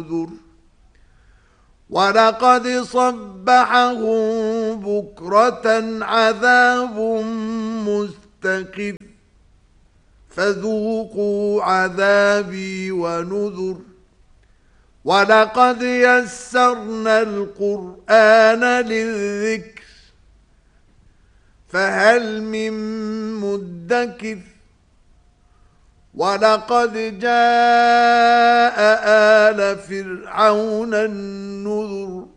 ونذر ولقد صبحهم بكرة عذاب مستقر فذوقوا عذابي ونذر ولقد يسرنا القرآن للذكر فهل من مدكر ولقد جاء آل فرعون النذر